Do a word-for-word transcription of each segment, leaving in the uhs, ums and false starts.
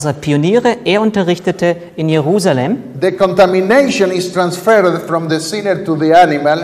Pioniere, er unterrichtete in Jerusalem. The contamination is transferred from the sinner to the animal,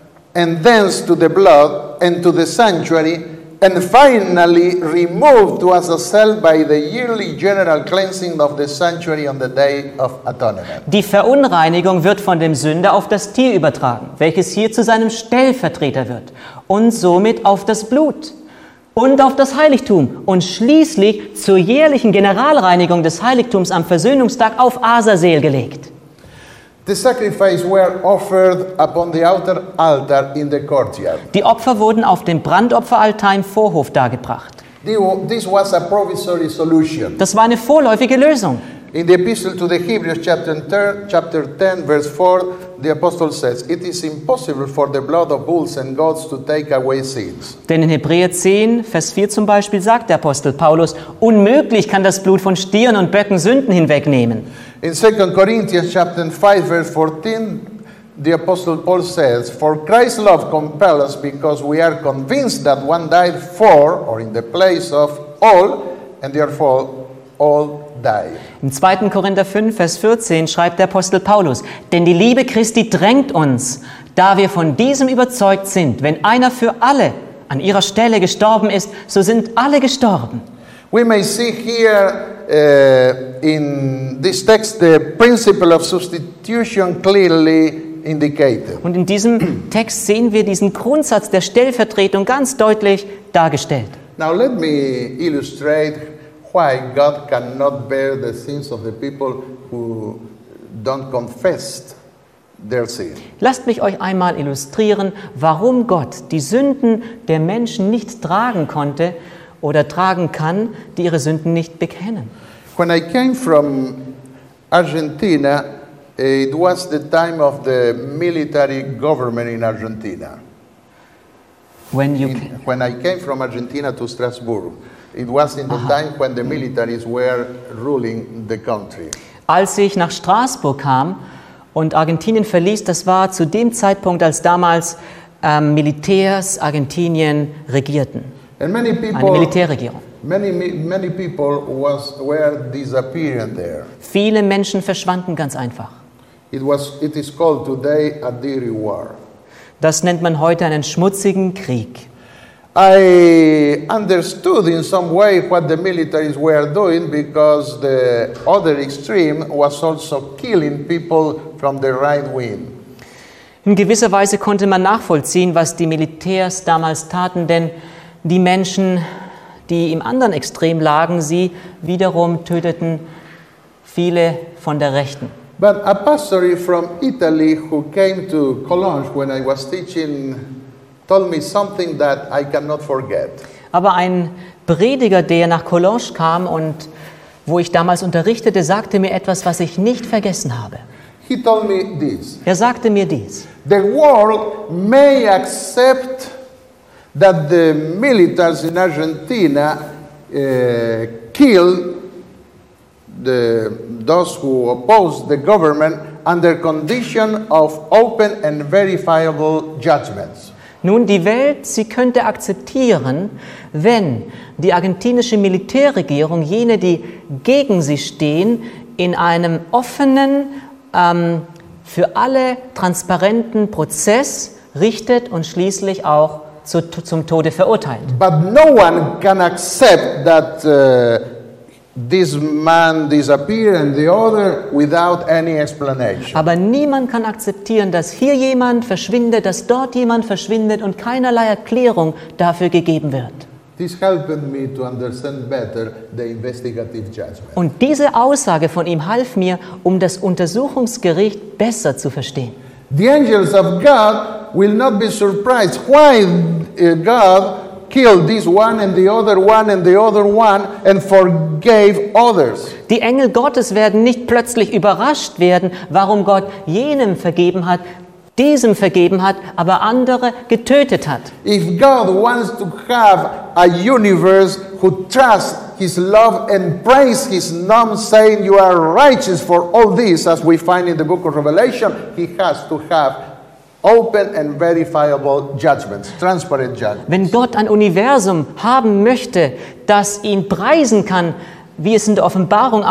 and thence to the blood, and to the sanctuary, and finally removed to Azazel by the yearly general cleansing of the sanctuary on the Day of Atonement. Die Verunreinigung wird von dem Sünder auf das Tier übertragen, welches hier zu seinem Stellvertreter wird, und somit auf das Blut und auf das Heiligtum und schließlich zur jährlichen Generalreinigung des Heiligtums am Versöhnungstag auf Azazel gelegt. The sacrifices were offered upon the outer altar in the courtyard. Die Opfer wurden auf dem Brandopferaltar im Vorhof dargebracht. This was a provisory solution. Das war eine vorläufige Lösung. In the epistle to the Hebrews, chapter ten, verse four, the apostle says, "It is impossible for the blood of bulls and goats to take away sins." Denn in Hebräer zehn, Vers vier zum Beispiel sagt der Apostel Paulus, unmöglich kann das Blut von Stieren und Böcken Sünden hinwegnehmen. In Second Corinthians, chapter five, verse fourteen, the apostle Paul says, "For Christ's love compels us, because we are convinced that one died for, or in the place of, all, and therefore all died." Im zweiten Korinther fünf, Vers vierzehn schreibt der Apostel Paulus, denn die Liebe Christi drängt uns, da wir von diesem überzeugt sind, wenn einer für alle an ihrer Stelle gestorben ist, so sind alle gestorben. We may see here uh, in this text the principle of substitution clearly indicated. Und in diesem Text sehen wir diesen Grundsatz der Stellvertretung ganz deutlich dargestellt. Now let me illustrate why God cannot bear the sins of the people who don't confess their sin. Lasst mich euch einmal illustrieren, warum Gott die Sünden der Menschen nicht tragen konnte oder tragen kann, die ihre Sünden nicht bekennen. When I came from Argentina, it was the time of the military government in Argentina. When, you In, when I came from Argentina to Strasbourg, it was in the Aha. time when the militaries were ruling the country. Als ich nach Straßburg kam und Argentinien verließ, das war zu dem Zeitpunkt, als damals ähm, Militärs Argentinien regierten. And many people, Eine Militärregierung. Many, many people was, were disappearing there. Viele Menschen verschwanden ganz einfach. It was, it is called today a dirty war. Das nennt man heute einen schmutzigen Krieg. I understood in some way what the militaries were doing because the other extreme was also killing people from the right wing. In gewisser Weise konnte man nachvollziehen, was die Militärs damals taten, denn die Menschen, die im anderen Extrem lagen, sie wiederum töteten viele von der Rechten. But a pastor from Italy who came to Cologne when I was teaching told me something that I cannot forget. Aber ein Prediger, der nach Cologne kam und wo ich damals unterrichtete, sagte mir etwas, was ich nicht vergessen habe. He told me this. Er sagte mir dies. The world may accept that the militaries in Argentina uh, killed the, those who oppose the government under condition of open and verifiable judgments. Nun, die Welt, sie könnte akzeptieren, wenn die argentinische Militärregierung jene, die gegen sie stehen, in einem offenen, ähm, für alle transparenten Prozess richtet und schließlich auch zu, zum Tode verurteilt. But no one can accept that uh, this man disappeared and the other without any explanation. Aber niemand kann akzeptieren, dass hier jemand verschwindet, dass dort jemand verschwindet und keinerlei Erklärung dafür gegeben wird. This helped me to understand better the investigative judgment. Und diese Aussage von ihm half mir, um das Untersuchungsgericht besser zu verstehen. The angels of God will not be surprised why God killed this one and the other one and the other one and forgave others. Die Engel Gottes werden nicht plötzlich überrascht werden, warum Gott jenem vergeben hat, diesem vergeben hat, aber andere getötet hat. If God wants to have a universe who trusts His love and praise His name, saying you are righteous for all this, as we find in the book of Revelation, He has to have open and verifiable judgments, transparent judgments. Wenn Gott ein Universum haben möchte, das ihn preisen kann, wie es in der Offenbarung